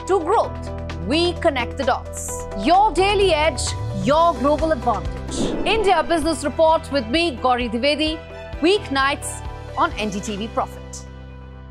to growth. We connect the dots. Your daily edge, your global advantage. India Business Report with me, Gauri Dwivedi, weeknights on NDTV Profit.